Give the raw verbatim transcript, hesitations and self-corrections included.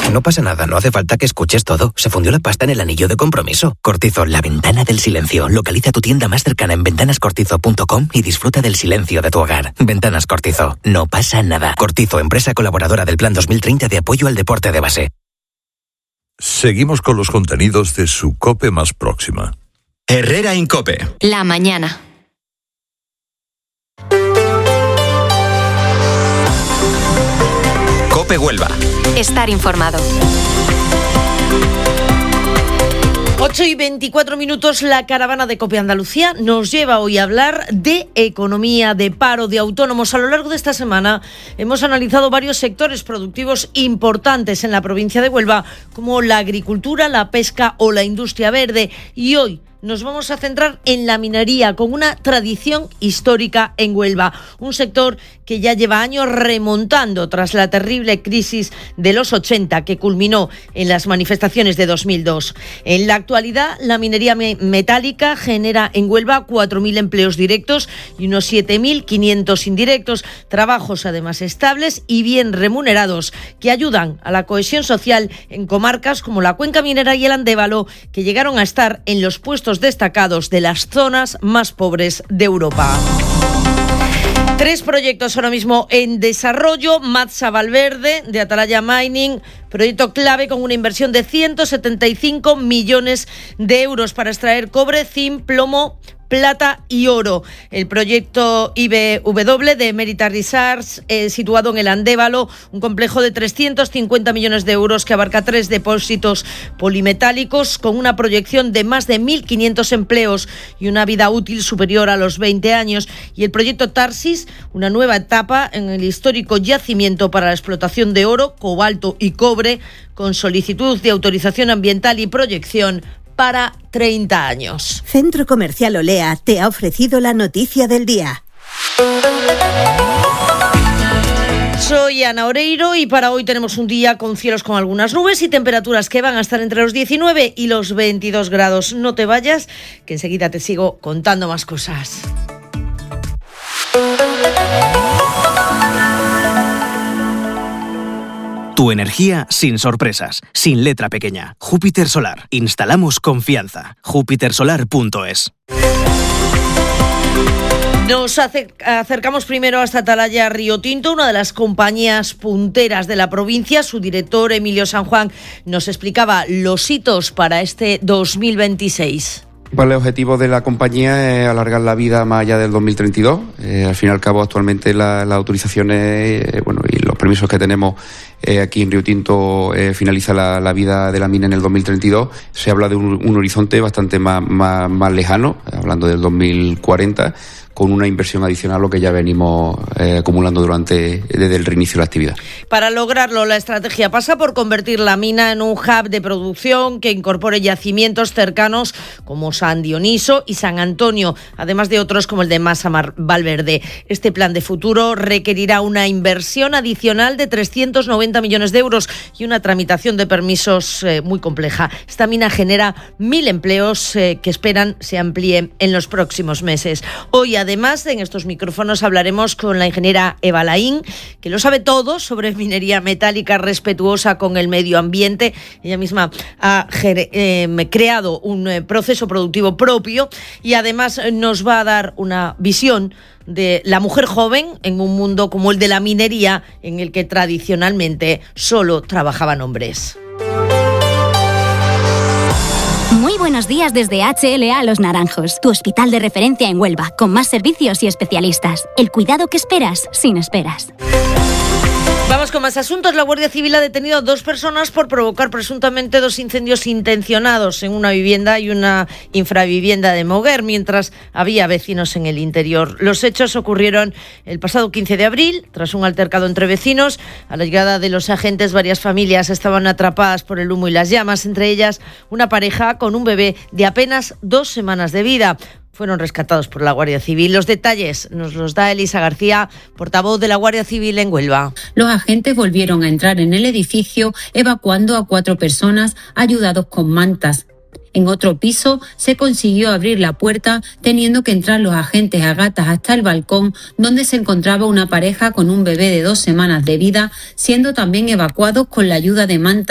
No pasa nada, no hace falta que escuches todo. Se fundió la pasta en el anillo de compromiso. Cortizo, la ventana del silencio. Localiza tu tienda más cercana en ventanas cortizo punto com y disfruta del silencio de tu hogar. Ventanas Cortizo, no pasa nada. Cortizo, empresa colaboradora del Plan dos mil treinta de apoyo al deporte de base. Seguimos con los contenidos de su COPE más próxima. Herrera Incope. La mañana. COPE Huelva. Estar informado. ocho y veinticuatro minutos, la caravana de COPE Andalucía nos lleva hoy a hablar de economía, de paro, de autónomos. A lo largo de esta semana hemos analizado varios sectores productivos importantes en la provincia de Huelva, como la agricultura, la pesca o la industria verde. Y hoy nos vamos a centrar en la minería, con una tradición histórica en Huelva. Un sector que ya lleva años remontando tras la terrible crisis de los ochenta, que culminó en las manifestaciones de dos mil dos. En la actualidad, la minería me- metálica genera en Huelva cuatro mil empleos directos y unos siete mil quinientos indirectos. Trabajos además estables y bien remunerados, que ayudan a la cohesión social en comarcas como la Cuenca Minera y el Andévalo, que llegaron a estar en los puestos destacados de las zonas más pobres de Europa. Tres proyectos ahora mismo en desarrollo. Matsa Valverde, de Atalaya Mining, proyecto clave con una inversión de ciento setenta y cinco millones de euros para extraer cobre, zinc, plomo, plata y oro. El proyecto I B W de Merita Research, eh, situado en el Andévalo, un complejo de trescientos cincuenta millones de euros que abarca tres depósitos polimetálicos con una proyección de más de mil quinientos empleos y una vida útil superior a los veinte años. Y el proyecto Tarsis, una nueva etapa en el histórico yacimiento para la explotación de oro, cobalto y cobre, con solicitud de autorización ambiental y proyección para treinta años. Centro Comercial Olea te ha ofrecido la noticia del día. Soy Ana Oreiro y para hoy tenemos un día con cielos con algunas nubes y temperaturas que van a estar entre los diecinueve y los veintidós grados. No te vayas, que enseguida te sigo contando más cosas. Tu energía sin sorpresas, sin letra pequeña. Júpiter Solar. Instalamos confianza. júpiter solar punto es. Nos acercamos primero hasta Atalaya Río Tinto, una de las compañías punteras de la provincia. Su director, Emilio San Juan, nos explicaba los hitos para este dos mil veintiséis. El objetivo de la compañía es alargar la vida más allá del dos mil treinta y dos. Eh, al fin y al cabo, actualmente la, las autorizaciones eh, bueno, y los permisos que tenemos eh, aquí en Río Tinto eh, finaliza la, la vida de la mina en el dos mil treinta y dos. Se habla de un, un horizonte bastante más, más, más lejano, hablando del dos mil cuarenta, con una inversión adicional a lo que ya venimos eh, acumulando durante desde el reinicio de la actividad. Para lograrlo, la estrategia pasa por convertir la mina en un hub de producción que incorpore yacimientos cercanos como San Dioniso y San Antonio, además de otros como el de Matsa Valverde. Este plan de futuro requerirá una inversión adicional de trescientos noventa millones de euros y una tramitación de permisos eh, muy compleja. Esta mina genera mil empleos eh, que esperan se amplíen en los próximos meses. Hoy, además, en estos micrófonos hablaremos con la ingeniera Eva Laín, que lo sabe todo sobre minería metálica respetuosa con el medio ambiente. Ella misma ha eh, creado un eh, proceso productivo propio y además nos va a dar una visión de la mujer joven en un mundo como el de la minería, en el que tradicionalmente solo trabajaban hombres. Muy buenos días desde H L A Los Naranjos, tu hospital de referencia en Huelva, con más servicios y especialistas. El cuidado que esperas, sin esperas. Vamos con más asuntos. La Guardia Civil ha detenido a dos personas por provocar presuntamente dos incendios intencionados en una vivienda y una infravivienda de Moguer, mientras había vecinos en el interior. Los hechos ocurrieron el pasado quince de abril, tras un altercado entre vecinos. A la llegada de los agentes, varias familias estaban atrapadas por el humo y las llamas, entre ellas una pareja con un bebé de apenas dos semanas de vida. Fueron rescatados por la Guardia Civil. Los detalles nos los da Elisa García, portavoz de la Guardia Civil en Huelva. Los agentes volvieron a entrar en el edificio evacuando a cuatro personas ayudados con mantas. En otro piso se consiguió abrir la puerta, teniendo que entrar los agentes a gatas hasta el balcón, donde se encontraba una pareja con un bebé de dos semanas de vida, siendo también evacuados con la ayuda de mantas